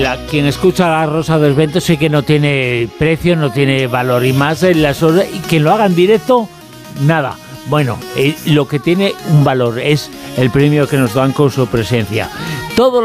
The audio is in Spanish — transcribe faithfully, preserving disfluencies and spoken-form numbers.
la, quien escucha la Rosa de los Vientos sí que no tiene precio, no tiene valor, y más en las horas, y quien lo haga en directo, nada. Bueno, eh, lo que tiene un valor es el premio que nos dan con su presencia. Todo